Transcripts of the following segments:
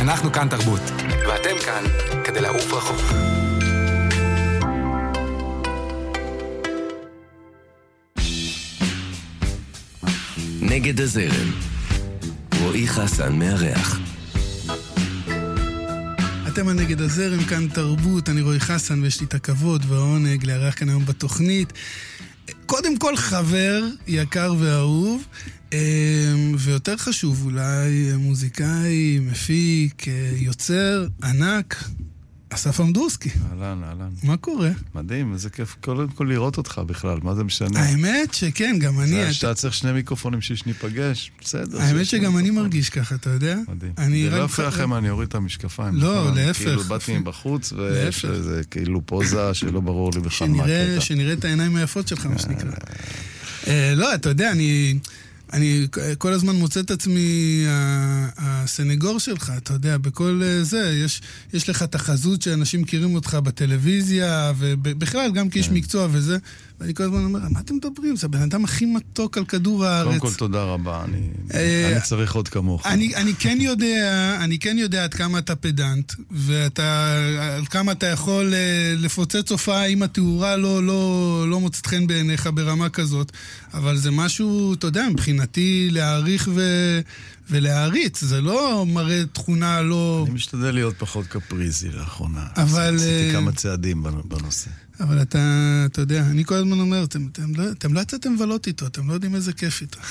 אנחנו כאן תרבות, ואתם כאן כדי לעוף רחוק. נגד הזרם, רועי חסן מארח. אתם הנגד הזרם, כאן תרבות, אני רועי חסן ויש לי את הכבוד והעונג לארח כאן היום בתוכנית. קודם כל חבר יקר ואהוב, ויותר חשוב אולי מוזיקאי, מפיק, יוצר, ענק, אסף אמדורסקי. אהלן. מה קורה? מדהים, איזה כיף קודם כל לראות אותך בכלל, מה זה משנה? האמת שכן, גם אני... זה שאתה צריך שני מיקרופונים שניפגש, בסדר. האמת שגם אני מרגיש ככה, אתה יודע? מדהים. זה לא יפה לכם, אני אוריד את המשקפיים. לא, להפך. כאילו באתי מבחוץ, וזה כאילו פוזה שלא ברור לי בכלל מה הקטע. שנראה את העיניים היפות שלך, מה שנקרא. לא, אתה יודע, אני כל הזמן מוצא את עצמי הסנגור שלך, אתה יודע, בכל זה, יש לך את החזות שאנשים מכירים אותך בטלוויזיה, ובכלל גם כאיש מקצוע וזה, ואני כל הזמן אומר, מה אתם מדברים? זה הבן אדם הכי מתוק על כדור הארץ. קודם כל תודה רבה, אני צריך עוד כמוך. אני כן יודע עד כמה אתה פדנט, ועד כמה אתה יכול לפוצץ הופעה אם התאורה לא מוצאת חן בעיניך ברמה כזאת, אבל זה משהו, אתה יודע, מבחינתי להעריך ולהעריץ, זה לא מראה תכונה לא... אני משתדל להיות פחות קפריזי לאחרונה. אבל... עשיתי כמה צעדים בנושא. אבל אתה יודע, אני כל הזמן אומר, אתם לא יצאתם לבלות איתו, אתם לא יודעים איזה כיף איתו.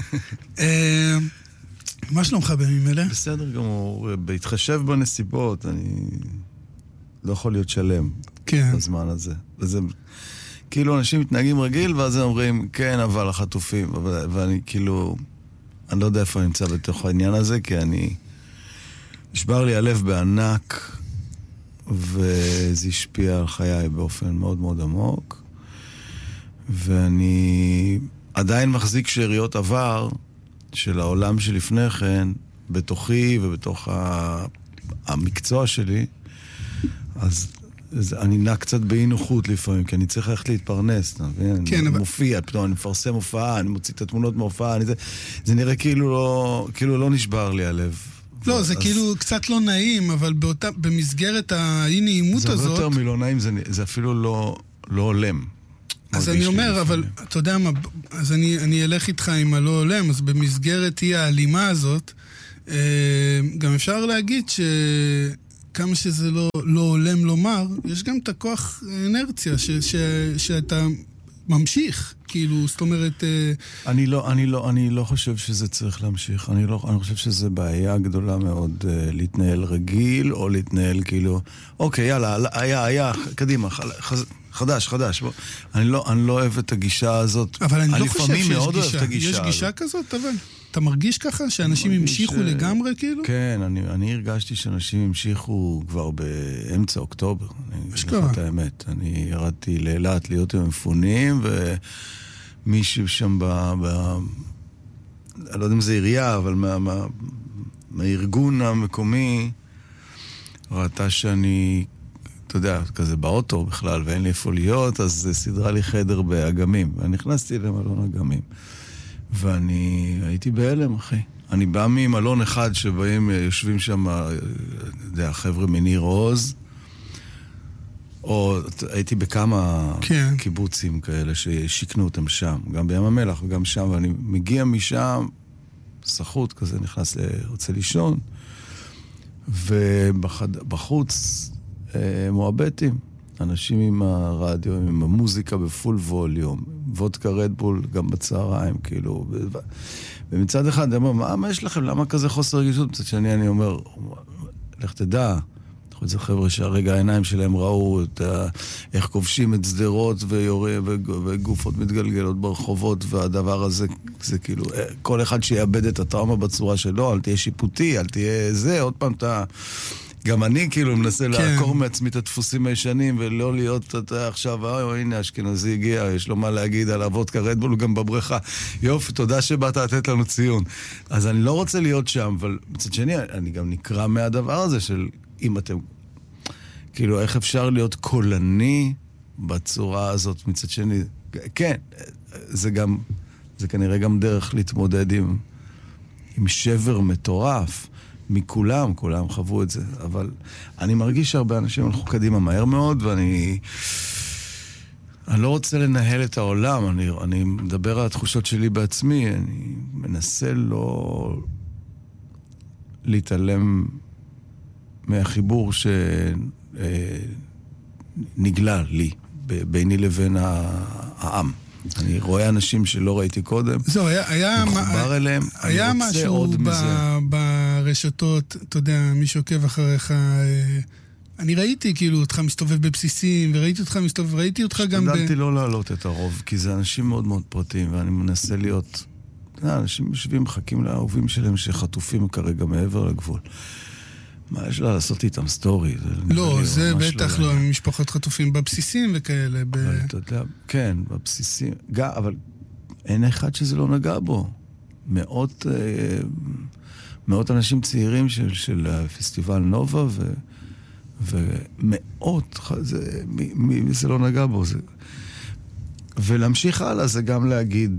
מה שלומך בימים אלה? בסדר גמור, בהתחשב בנסיבות, אני לא יכול להיות שלם בזמן הזה. וזה, כאילו אנשים מתנהגים רגיל, ואז הם אומרים, כן, אבל החטופים, ואני כאילו, אני לא יודע איפה אני נמצא בתוך העניין הזה, כי נשבר לי הלב בענק, וזה השפיע על חיי באופן מאוד מאוד עמוק, ואני עדיין מחזיק שאריות עבר של העולם שלפני כן, בתוכי ובתוך המקצוע שלי, אז אני נע קצת באי נוחות לפעמים, כי אני צריך ללכת להתפרנס, כן, אני מופיע, פתאום אני מפרסם הופעה, אני מוציא את התמונות מההופעה, זה נראה כאילו לא נשבר לי הלב. לא, זה כאילו קצת לא נעים, אבל במסגרת האי-נעימות הזאת... זה הרבה יותר מלא נעים, זה אפילו לא הולם. אז אני אומר, אבל אתה יודע מה, אז אני אלך איתך עם הלא הולם, אז במסגרת היא האלימה הזאת, גם אפשר להגיד שכמה שזה לא הולם לומר, יש גם את הכוח אנרציה, שאתה ממשיך, כאילו, זאת אומרת... אני לא חושב שזה צריך להמשיך. אני חושב שזה בעיה גדולה מאוד להתנהל רגיל, או להתנהל כאילו, אוקיי, יאללה, היה, קדימה, חדש. אני לא אוהב את הגישה הזאת. אבל אני לא חושב שיש גישה. יש גישה כזאת, אבל... אתה מרגיש ככה שאנשים המשיכו לגמרי כאילו? כן, אני הרגשתי שאנשים המשיכו כבר באמצע אוקטובר. אני אגיד לך את האמת. אני ירדתי לאילת להיות עם המפונים, ומישהו שם אני לא יודע אם זה עירייה, אבל מהארגון המקומי ראתה שאני, אתה יודע, כזה באוטו בכלל, ואין לי איפה להיות, אז סדרה לי חדר באגמים. ונכנסתי למלון אגמים. ואני הייתי בהלם, אחי. אני בא ממלון אחד שבהם יושבים שם, יודע, חבר'ה מניר עוז, או הייתי בכמה קיבוצים כאלה ששיקנו אותם שם, גם בים המלח וגם שם, ואני מגיע משם, סחוט כזה, נכנס רוצה לישון, ובחוץ מועבטים, אנשים עם הרדיו, עם המוזיקה בפול ווליום, וודקה רדבול גם בצהריים, כאילו, ומצד אחד, אני אומר, מה יש לכם? למה כזה חוסר רגישות? מצד שני, אני אומר, לך תדע, אנחנו זה חבר'ה שהרגע העיניים שלהם ראו איך כובשים את סדרות וגופות מתגלגלות ברחובות, והדבר הזה, זה כאילו, כל אחד שיאבד את הטראומה בצורה שלו, אל תהיה שיפוטי, אל תהיה זה, עוד פעם אתה... גם אני כאילו מנסה לעקור מעצמי את הדפוסים הישנים, ולא להיות, אתה עכשיו, הנה, אשכנזי הגיע, יש לו מה להגיד על וודקה רדבול, גם בבריכה. יופי, תודה שבאת לתת לנו ציון. אז אני לא רוצה להיות שם, אבל מצד שני, אני גם נקרא מהדבר הזה של, אם אתם, כאילו, איך אפשר להיות קולני בצורה הזאת מצד שני? כן, זה כנראה גם דרך להתמודד עם שבר מטורף. מכולם, כולם חוו את זה, אבל אני מרגיש שהרבה אנשים הלכו קדימה מהר מאוד, ואני לא רוצה לנהל את העולם, אני מדבר על התחושות שלי בעצמי, אני מנסה לא להתעלם מהחיבור שנגלה לי, ביני לבין העם. אני רואה אנשים שלא ראיתי קודם, מחובר אליהם, היה משהו ברשתות, אתה יודע, מי שעוקב אחריך, אני ראיתי כאילו אותך מסתובב בבסיסים, וראיתי אותך גם השתדלתי לא להעלות את הרוב, כי זה אנשים מאוד מאוד פרטיים, ואני מנסה להיות, אנשים יושבים, מחכים לאהובים שלהם שחטופים כרגע מעבר לגבול. מה יש לה לעשות איתם סטורי? לא, זה בטח לא, משפחות חטופים בבסיסים וכאלה. אבל אתה יודע, כן, בבסיסים, אבל אין אחד שזה לא נגע בו. מאות אנשים צעירים של פסטיבל נובה, ומאות, מי זה לא נגע בו. ולהמשיך הלאה זה גם להגיד,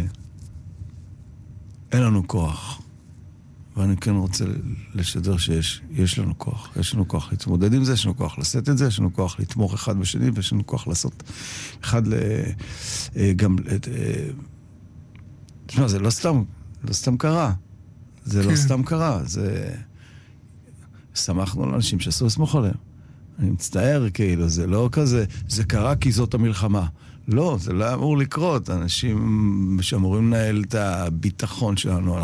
אין לנו כוח. ואני כן רוצה לשדר שיש לנו כוח. יש לנו כוח להתמודד עם זה, יש לנו כוח לשאת את זה, יש לנו כוח לתמוך אחד בשני, ויש לנו כוח לעשות אחד גם... תשמע, זה לא סתם קרה. זה לא סתם קרה. זה... שמחנו על אנשים שעשו לסמוך עליהם. אני מצטער כאילו, זה לא כזה, זה קרה כי זאת המלחמה. לא, זה לא אמור לקרות. אנשים שאמורים לנהל את הביטחון שלנו,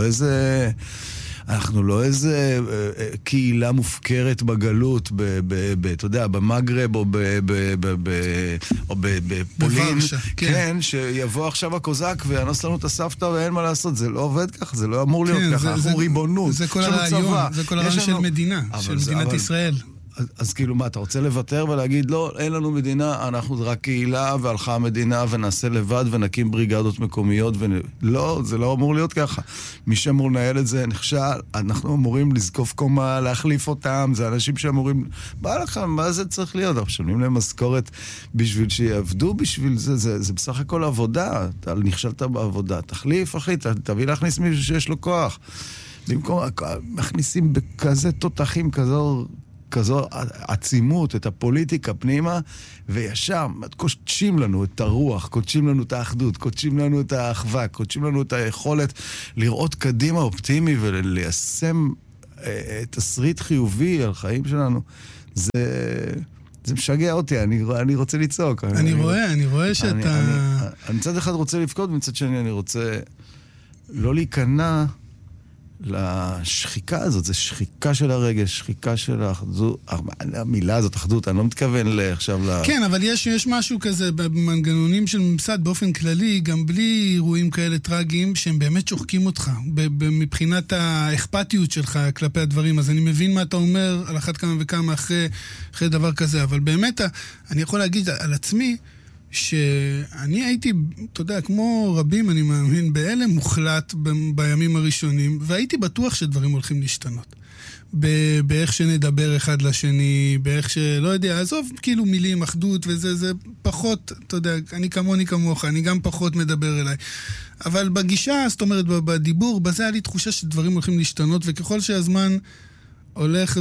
אנחנו לא איזה קהילה מופקרת בגלות, אתה יודע, במגרב או בפולין, כן, שיבוא עכשיו הקוזק ויאנוס לנו את הסבתא ואין מה לעשות, זה לא עובד ככה, זה לא אמור להיות ככה, אנחנו ריבונות. זה כל הרעיון, זה כל הרעיון של מדינה, של מדינת ישראל. אז כאילו מה, אתה רוצה לוותר ולהגיד, לא, אין לנו מדינה, אנחנו רק קהילה, והלכה המדינה, ונעשה לבד, ונקים בריגדות מקומיות, לא, זה לא אמור להיות ככה. מי שאמור לנהל את זה נכשל, אנחנו אמורים לזקוף קומה, להחליף אותם, זה אנשים שאמורים, בא לכם, מה זה צריך להיות? אנחנו משלמים להם משכורת בשביל שיעבדו בשביל זה, זה בסך הכל עבודה, אתה נכשלת בעבודה, תחליף, אחי, תביא להכניס מישהו שיש לו כוח. במקום, מכניסים בכזה תותחים, כזו עצימות, את הפוליטיקה פנימה, וישר קודשים לנו את הרוח, קודשים לנו את האחדות, קודשים לנו את האחווה, קודשים לנו את היכולת לראות קדימה אופטימי וליישם תסריט חיובי על חיים שלנו. זה משגע אותי, אני רוצה לצעוק. אני רואה שאתה... אני מצד אחד רוצה לפקוד, ומצד שני אני רוצה לא להיכנע לשחיקה הזאת, זה שחיקה של הרגש, שחיקה של האחדות, המילה הזאת, אחדות, אני לא מתכוון עכשיו כן, אבל יש משהו כזה במנגנונים של ממסד באופן כללי, גם בלי אירועים כאלה טרגיים, שהם באמת שוחקים אותך, מבחינת האכפתיות שלך כלפי הדברים, אז אני מבין מה אתה אומר על אחת כמה וכמה אחרי דבר כזה, אבל באמת, אני יכול להגיד על עצמי, שאני הייתי, אתה יודע, כמו רבים, אני מאמין, בהלם מוחלט בימים הראשונים, והייתי בטוח שדברים הולכים להשתנות. באיך שנדבר אחד לשני, באיך שלא יודע, עזוב כאילו מילים, אחדות וזה, זה פחות, אתה יודע, אני כמוני כמוך, אני גם פחות מדבר אליי. אבל בגישה, זאת אומרת, בדיבור, בזה היה לי תחושה שדברים הולכים להשתנות, וככל שהזמן הולך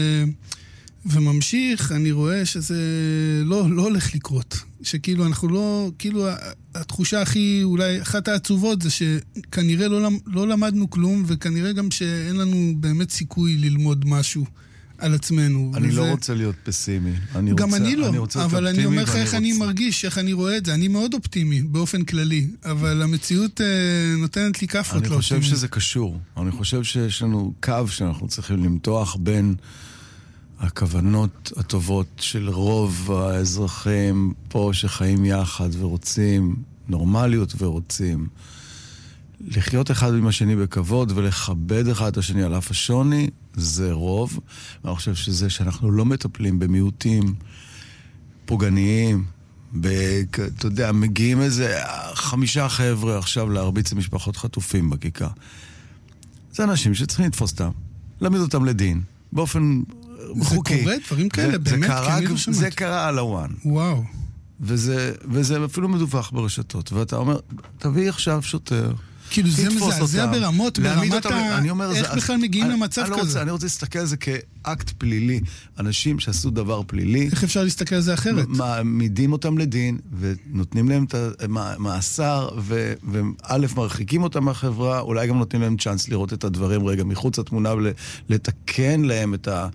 וממשיך, אני רואה שזה לא הולך לקרות. שכאילו אנחנו לא, כאילו התחושה הכי, אולי אחת העצובות זה שכנראה לא למדנו כלום, וכנראה גם שאין לנו באמת סיכוי ללמוד משהו על עצמנו. אני לא רוצה להיות פסימי. גם אני לא, אבל אני אומר לך איך אני מרגיש, איך אני רואה את זה. אני מאוד אופטימי באופן כללי, אבל המציאות נותנת לי כפות. אני חושב שזה קשור. אני חושב שיש לנו קו שאנחנו צריכים למתוח בין הכוונות הטובות של רוב האזרחים פה שחיים יחד ורוצים נורמליות ורוצים לחיות אחד עם השני בכבוד ולכבד אחד את השני על אף השוני, זה רוב. ואני חושב שזה שאנחנו לא מטפלים במיעוטים פוגעניים, אתה יודע, מגיעים איזה 5 חבר'ה עכשיו להרביץ למשפחות חטופים בכיכר. זה אנשים שצריכים לתפוס אותם, להעמיד אותם לדין, באופן חוקי. זה קורה, דברים כאלה, באמת, כי אני לא שמעת. זה קרה על הוואן. וואו. וזה אפילו מדווח ברשתות. ואתה אומר, תביא עכשיו שוטר, כאילו זה מזעזע ברמות, ברמת איך בכלל מגיעים למצב כזה? אני רוצה להסתכל על זה כאקט פלילי. אנשים שעשו דבר פלילי. איך אפשר להסתכל על זה אחרת? מעמידים אותם לדין, ונותנים להם את המאסר, וא' מרחיקים אותם מהחברה, אולי גם נותנים להם צ'אנס לראות את הדברים רגע מחוץ לתמונה, ולתקן להם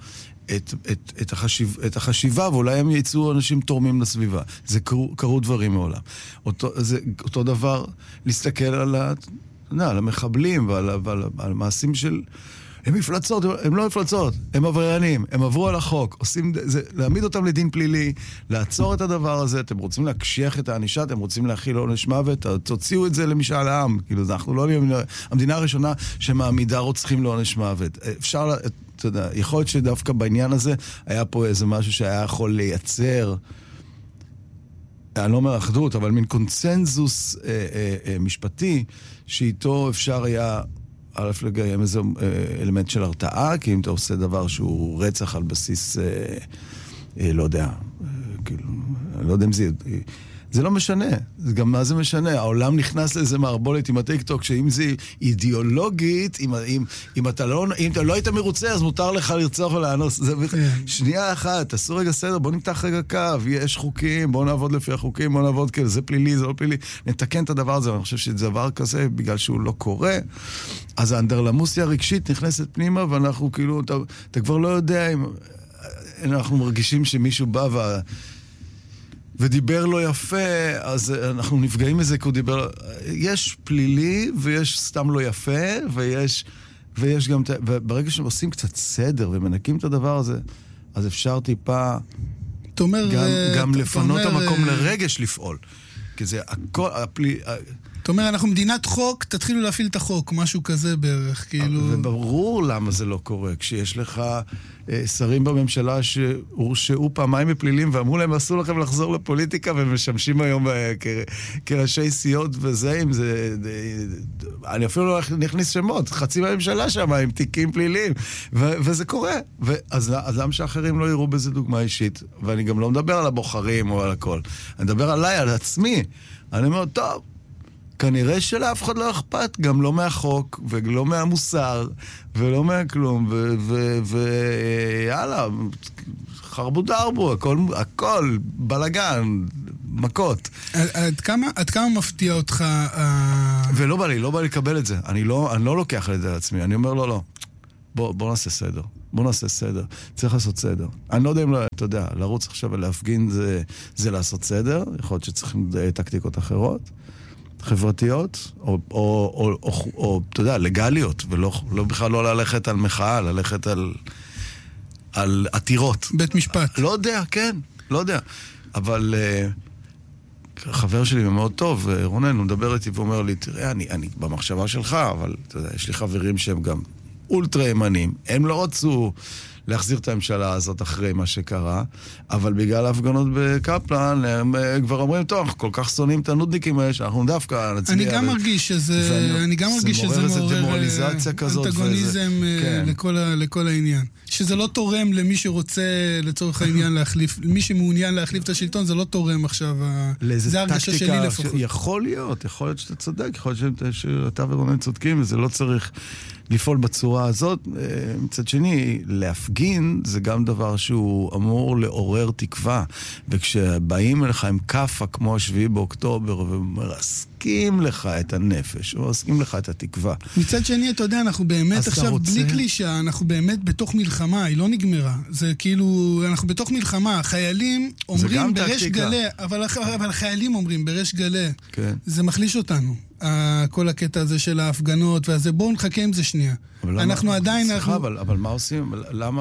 את החשיבה, ואולי הם יצאו אנשים תורמים לסביבה. זה קרו דברים מעולם. אותו דבר להסתכל על המחבלים ועל מעשים של... הם מפלצות, הם לא מפלצות, הם עבריינים, הם עברו על החוק, להעמיד אותם לדין פלילי, לעצור את הדבר הזה, אתם רוצים להקשיח את האנישה, אתם רוצים להכיל עונש מוות, תוציאו את זה למשאל העם, כאילו אנחנו לא המדינה הראשונה שמעמידה רוצחים לעונש מוות. אפשר, אתה יודע, יכול להיות שדווקא בעניין הזה היה פה איזה משהו שהיה יכול לייצר, אני לא אומר אחדות, אבל מין קונצנזוס משפטי, שאיתו אפשר היה א' לגיים איזה אלמנט של הרתעה, כי אם אתה עושה דבר שהוא רצח על בסיס, לא יודע, כאילו, לא יודע אם זה לא משנה, גם מה זה משנה, העולם נכנס לאיזה מערבולת עם הטיקטוק, שאם זה אידיאולוגית, אם אתה לא היית מרוצה, אז מותר לך לרצוח ולאנוס, שנייה אחת, תעשו רגע סדר, בוא נמתח רגע קו, יש חוקים, בוא נעבוד לפי החוקים, בוא נעבוד כאילו, זה פלילי, זה לא פלילי, נתקן את הדבר הזה, אני חושב שזה דבר כזה, בגלל שהוא לא קורה, אז האנדרלמוסיה הרגשית נכנסת פנימה, ואנחנו כאילו, אתה כבר לא יודע אם אנחנו מרגישים שמישהו בא ודיבר לא יפה, אז אנחנו נפגעים מזה, כי הוא דיבר... יש פלילי ויש סתם לא יפה, ויש גם... וברגע שעושים קצת סדר ומנקים את הדבר הזה, אז אפשר טיפה... גם לפנות המקום לרגש לפעול. כי זה הכל... אתה אומר, אנחנו מדינת חוק, תתחילו להפעיל את החוק, משהו כזה בערך, כאילו... וברור למה זה לא קורה, כשיש לך שרים בממשלה שהורשעו פעמיים בפלילים, ואמרו להם, אסור לכם לחזור לפוליטיקה, ומשמשים היום כראשי סיעות וזה, אם זה... אני אפילו לא נכניס שמות, חצי מהממשלה שם, עם תיקים פלילים, וזה קורה. אז למה שאחרים לא יראו בזה דוגמה אישית? ואני גם לא מדבר על הבוחרים או על הכל. אני מדבר עליי, על עצמי. אני אומר, טוב, כנראה שלאף אחד לא אכפת, גם לא מהחוק, ולא מהמוסר, ולא מהכלום, ויאללה, חרבו דרבו, הכל בלגן, מכות. עד כמה מפתיע אותך? ולא בא לי, לא בא לי לקבל את זה. אני לא לוקח את זה על עצמי, אני אומר, לא. בוא נעשה סדר. בוא נעשה סדר. צריך לעשות סדר. אני לא יודע אם אתה יודע, לרוץ עכשיו ולהפגין זה לעשות סדר, יכול להיות שצריכים טקטיקות אחרות. חברתיות, או אתה יודע, לגליות, ולא בכלל לא ללכת על מחאה, ללכת על עתירות. בית משפט. לא יודע, כן, לא יודע. אבל חבר שלי מאוד טוב, רונן, הוא מדבר איתי ואומר לי, תראה, אני במחשבה שלך, אבל אתה יודע, יש לי חברים שהם גם אולטרה ימנים, הם לא רצו להחזיר את הממשלה הזאת אחרי מה שקרה, אבל בגלל ההפגנות בקפלן, הם כבר אומרים, טוב, אנחנו כל כך שונאים את הנודניקים האלה, שאנחנו דווקא נצביע. אני גם מרגיש שזה מעורר אנטגוניזם לכל העניין. שזה לא תורם למי שרוצה, לצורך העניין, להחליף, מי שמעוניין להחליף את השלטון, זה לא תורם עכשיו. זה הרגשה שלי לפחות. יכול להיות שאתה צודק, יכול להיות שאתה ורונן צודקים, וזה לא צריך לפעול בצורה הזאת. מצד שני, להפגין זה גם דבר שהוא אמור לעורר תקווה, וכשבאים אליך עם קפה כמו 7 באוקטובר ומרסקים לך את הנפש, ומרסקים לך את התקווה. מצד שני, אתה יודע, אנחנו באמת עכשיו בלי קלישה, אנחנו באמת בתוך מלחמה, היא לא נגמרה. זה כאילו, אנחנו בתוך מלחמה, חיילים אומרים בריש גלה, אבל חיילים אומרים בריש גלה. כן. זה מחליש אותנו. כל הקטע הזה של ההפגנות והזה, בואו נחכה עם זה שנייה. אנחנו עדיין... אבל מה עושים?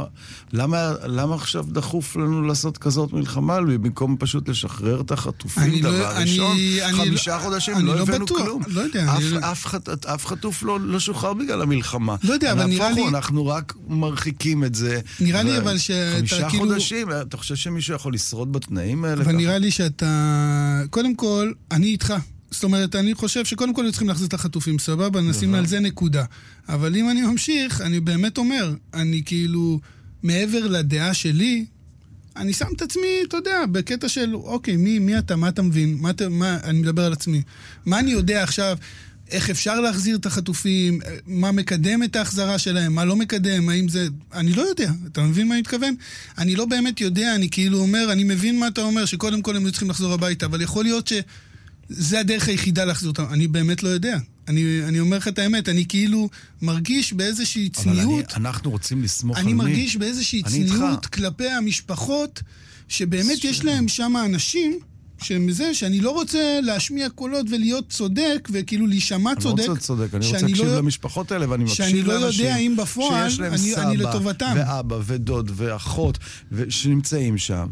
למה עכשיו דחוף לנו לעשות כזאת מלחמה? במקום פשוט לשחרר את החטופים, דבר ראשון, 5 חודשים, לא הבאנו כלום. לא יודע. אף חטוף לא שוחרר בגלל המלחמה. לא יודע, אבל נראה לי... אנחנו רק מרחיקים את זה. נראה לי אבל שאתה 5 חודשים, אתה חושב שמישהו יכול לשרוד בתנאים האלה? אבל נראה לי שאתה... קודם כל, אני איתך. זאת אומרת, אני חושב שקודם כל צריכים להחזיר את החטופים, סבבה, נשים על זה נקודה. אבל אם אני ממשיך, אני באמת אומר, אני כאילו, מעבר לדעה שלי, אני שם את עצמי, אתה יודע, בקטע של, אוקיי, מי אתה, מה אתה מבין? אני מדבר על עצמי. מה אני יודע עכשיו? איך אפשר להחזיר את החטופים, מה מקדם את ההחזרה שלהם, מה לא מקדם, האם זה... אני לא יודע, אתה מבין מה אני מתכוון? אני לא באמת יודע, אני כאילו אומר, אני מבין מה אתה אומר, שקודם כל הם צריכים לחזור הביתה, אבל יכול להיות שזה הדרך היחידה להחזיר אותם. אני באמת לא יודע. אני אומר לך את האמת, אני כאילו מרגיש באיזושהי צניעות... אבל אנחנו רוצים לסמוך על מי? אני מרגיש באיזושהי צניעות כלפי המשפחות, שבאמת יש להם שם אנשים... שמזה, שאני לא רוצה להשמיע קולות ולהיות צודק, וכאילו להישמע צודק. אני לא רוצה צודק, אני רוצה להקשיב למשפחות האלה, ואני מקשיב לאנשים שאני לא יודע אם בפועל, אני לטובתם. ואבא ודוד ואחות, שנמצאים שם,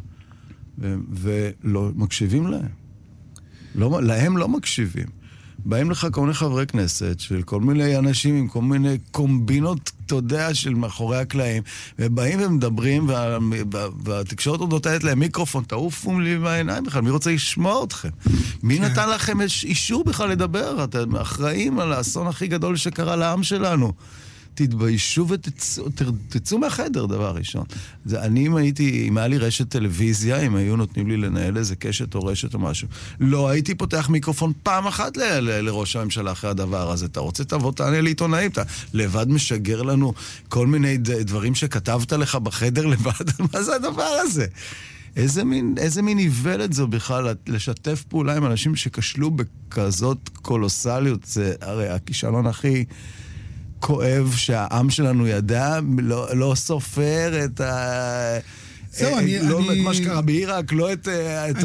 ולא מקשיבים להם. להם לא מקשיבים. באים לך כל מיני חברי כנסת, של כל מיני אנשים עם כל מיני קומבינות, אתה יודע, של מאחורי הקלעים, ובאים ומדברים, והתקשורת עוד נותנת להם מיקרופון, תעופו לי מהעיניים בכלל, מי רוצה לשמוע אתכם? מי נתן לכם אישור בכלל לדבר? אתם אחראים על האסון הכי גדול שקרה לעם שלנו. תתביישו ותצאו מהחדר, דבר ראשון. אם היה לי רשת טלוויזיה, אם היו נותנים לי לנהל איזה קשת או רשת או משהו, לא הייתי פותח מיקרופון פעם אחת לראש הממשלה אחרי הדבר הזה. אתה רוצה תבוא תענה לעיתונאים, אתה לבד משגר לנו כל מיני דברים שכתבת לך בחדר לבד, מה זה הדבר הזה? איזה מין איוולת זו בכלל לשתף פעולה עם אנשים שכשלו בכזאת קולוסליות, זה הרי הכישלון הכי... כואב שהעם שלנו ידע, לא סופר את ה... לא את מה שקרה בעיראק, לא את...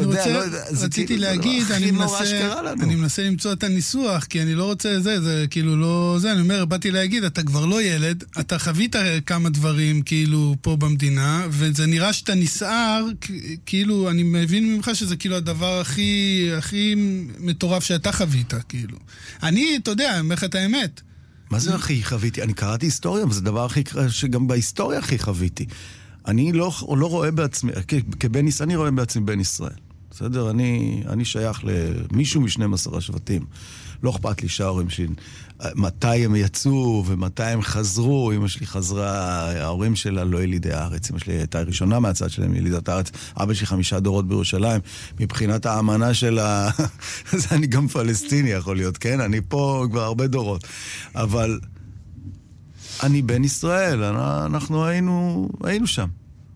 רציתי להגיד, אני מנסה למצוא את הניסוח, כי אני לא רוצה זה כאילו לא... אני אומר, באתי להגיד, אתה כבר לא ילד, אתה חווית כמה דברים כאילו פה במדינה, וזה נראה שאתה נסער, כאילו, אני מבין ממך שזה כאילו הדבר הכי מטורף שאתה חווית, כאילו. אני, אתה יודע, אני אומר לך את האמת. מה זה הכי חוויתי? אני קראתי היסטוריה, וזה דבר הכי שגם בהיסטוריה הכי חוויתי. אני לא רואה בעצמי, כבן ישראל, אני רואה בעצמי בן ישראל. בסדר? אני שייך למישהו מ12 השבטים. לא אכפת לי שההורים שלי, מתי הם יצאו ומתי הם חזרו. אמא שלי חזרה, ההורים שלה לא ילידי הארץ. אמא שלי הייתה ראשונה מהצד שלהם ילידת הארץ. אבא שלי 5 דורות בירושלים. מבחינת האמנה שלה, אז אני גם פלסטיני יכול להיות, כן? אני פה כבר הרבה דורות. אבל אני בן ישראל, אנחנו היינו שם.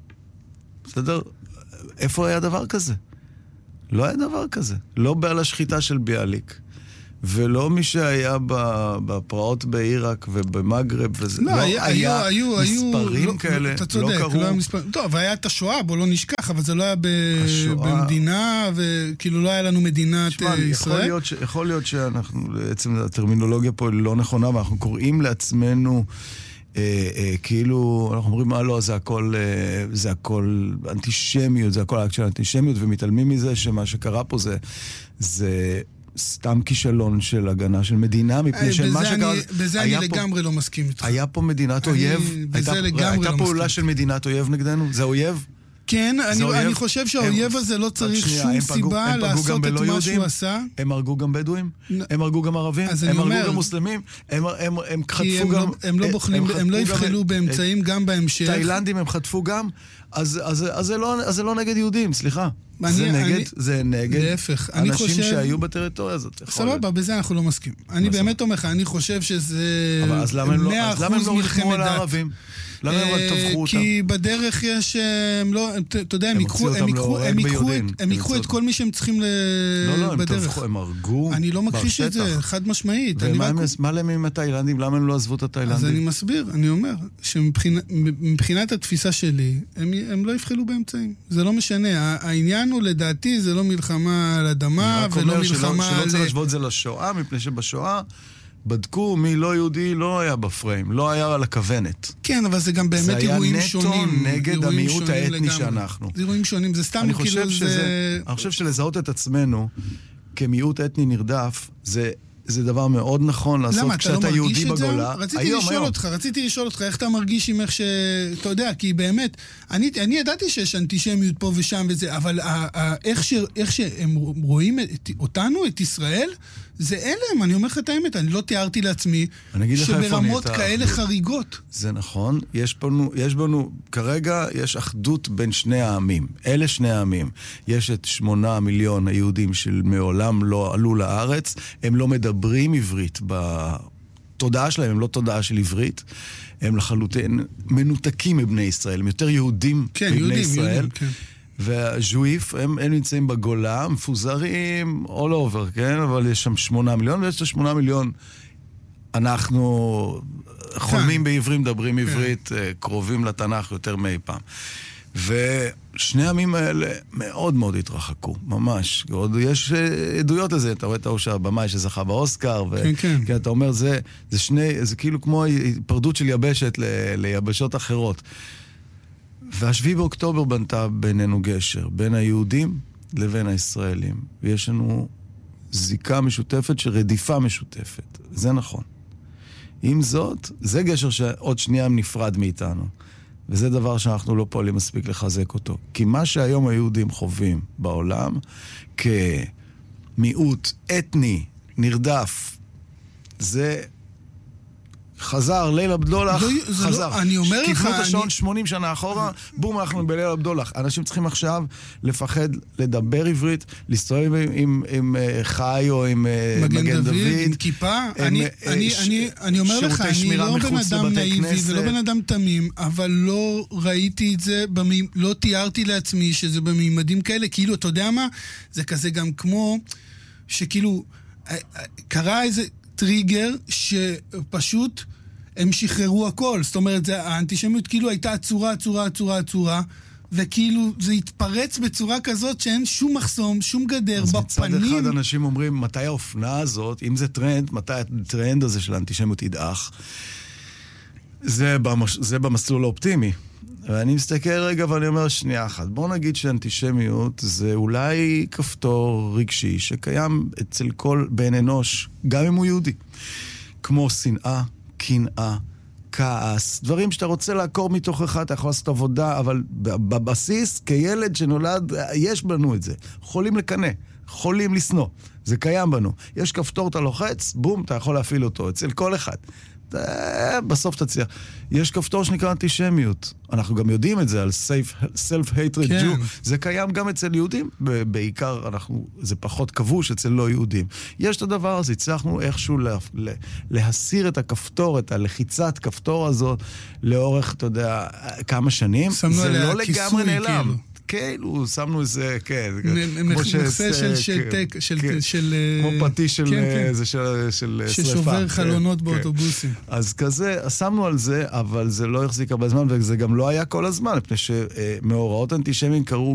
בסדר? איפה היה דבר כזה? לא היה דבר כזה. לא בעל השחיטה של ביאליק. ולא מי שהיה בפרעות בעיראק ובמגרב, וזה לא היה מספרים כאלה, אתה צודק, לא קראו. טוב, והיה את השואה, בוא לא נשכח, אבל זה לא היה במדינה, וכאילו לא היה לנו מדינת ישראל. יכול להיות שאנחנו, בעצם הטרמינולוגיה פה היא לא נכונה, ואנחנו קוראים לעצמנו, כאילו, אנחנו אומרים, לא, זה הכל אנטישמיות, זה הכל אקט של אנטישמיות, ומתעלמים מזה שמה שקרה פה זה סתם כישלון של הגנה של מדינה, מפני שמה שקרה... בזה אני לגמרי לא מסכים איתך. היה פה מדינת אויב? הייתה פעולה של מדינת אויב נגדנו? זה אויב? כן, אני חושב שהאויב הזה לא צריך שום סיבה לעשות את מה שהוא עשה. הם הרגו גם בדואים? הם הרגו גם ערבים? הם הרגו גם מוסלמים? הם חטפו גם... הם לא יבחלו באמצעים גם בהמשך. תאילנדים הם חטפו גם? אז זה לא נגד יהודים, סליחה. זה נגד אנשים שהיו בטריטוריה הזאת. סבבה, בזה אנחנו לא מסכים. אני באמת אומר לך, אני חושב שזה 100% מלחמת דת. למה הם טבחו אותם? כי בדרך יש, אתה יודע, הם יקחו את כל מי שהם צריכים בדרך. הם הרגו. אני לא מכחיש את זה, חד משמעית. מה להם עם התאילנדים? למה הם לא עזבו את התאילנדים? אז אני מסביר, אני אומר, שמבחינת התפיסה שלי, הם לא יבחלו באמצעים. זה לא משנה. העניין הוא, לדעתי, זה לא מלחמה על אדמה, ולא מלחמה על... שלא צריך להשוות זה לשואה, מפני שבשואה בדקו מי לא יהודי, לא היה בפריים, לא היה על הכוונת. כן, אבל זה גם באמת אירועים שונים. זה היה נטו נגד המיעוט האתני שאנחנו. זה אירועים שונים, זה סתם כאילו זה... אני חושב שלזהות את עצמנו כמיעוט אתני נרדף, זה דבר מאוד נכון לעשות כשאתה יהודי בגולה. רציתי לשאול אותך, איך אתה מרגיש עם איך אתה יודע, כי באמת, אני ידעתי שיש אנטישמיות פה ושם וזה, אבל איך שהם רואים אותנו, את ישראל, זה אלה, אני אומר לך את האמת, אני לא תיארתי לעצמי שברמות כאלה חריגות. זה נכון, יש בנו, כרגע יש אחדות בין שני העמים, אלה שני העמים. יש את 8 מיליון היהודים שמעולם לא עלו לארץ, הם לא מדברים מדברים עברית בתודעה שלהם, הם לא תודעה של עברית, הם לחלוטין מנותקים מבני ישראל, הם יותר יהודים מבני ישראל. כן. והז'ואיף, הם נמצאים בגולה, מפוזרים all over, כן? אבל יש שם 8 מיליון, ויש 8 מיליון, אנחנו חולמים בעברים, מדברים עברית, קרובים לתנ"ך יותר מאי פעם. ושני העמים האלה מאוד מאוד התרחקו, ממש. עוד יש עדויות לזה, אתה רואה את האושר הבמאי שזכה באוסקר, כי אתה אומר, זה כאילו כמו פרדות של יבשת ליבשות אחרות. והשביעי באוקטובר בנתה בינינו גשר, בין היהודים לבין הישראלים. ויש לנו זיקה משותפת של רדיפה משותפת. זה נכון. עם זאת, זה גשר שעוד שנייה נפרד מאיתנו. וזה דבר שאנחנו לא פועלים מספיק לחזק אותו. כי מה שהיום היהודים חווים בעולם, כמיעוט אתני, נרדף, זה חזר, ליל הבדולח, חזר. אני אומר לך, קיבלו את השעון 80 שנה אחורה, בום, אנחנו בליל הבדולח. אנשים צריכים עכשיו לפחד לדבר עברית, להסתובב עם חי או עם מגן דוד. עם כיפה. אני אומר לך, אני לא בן אדם נאיבי ולא בן אדם תמים, אבל לא ראיתי את זה, לא תיארתי לעצמי שזה בממדים כאלה, כאילו, אתה יודע מה? זה כזה גם כמו, שכאילו, קרה איזה טריגר שפשוט הם שחררו הכל. זאת אומרת, האנטישמיות כאילו הייתה עצורה, וכאילו זה התפרץ בצורה כזאת שאין שום מחסום, שום גדר, אז בפנים. מצד אחד אנשים אומרים, מתי האופנה הזאת, אם זה טרנד, מתי הטרנד הזה של האנטישמיות ידעך? זה במסלול האופטימי. ואני מסתכל רגע ואני אומר שנייה אחת. בוא נגיד שאנטישמיות זה אולי כפתור רגשי שקיים אצל כל בן אנוש, גם אם הוא יהודי. כמו שנאה, קנאה, כעס, דברים שאתה רוצה לעקור מתוכך, אתה יכול לעשות עבודה, אבל בבסיס, כילד שנולד, יש בנו את זה. יכולים לקנא, יכולים לסנוע. זה קיים בנו. יש כפתור, אתה לוחץ, בום, אתה יכול להפעיל אותו, אצל כל אחד. בסוף תצליח. יש כפתור שנקרא אנטישמיות. אנחנו גם יודעים את זה על self-hatred Jew. זה קיים גם אצל יהודים. בעיקר זה פחות כבוש אצל לא יהודים. יש את הדבר הזה. הצלחנו איכשהו להסיר את הכפתור, את הלחיצת כפתור הזאת, לאורך, אתה יודע, כמה שנים. זה לא לגמרי נעלם. כאילו, שמנו איזה, כן. מכסה של כמו פטיש של שריפה. ששובר חלונות באוטובוסים. אז כזה, שמנו על זה, אבל זה לא החזיק הרבה זמן, וזה גם לא היה כל הזמן, מפני שמאורעות אנטישמיים קרו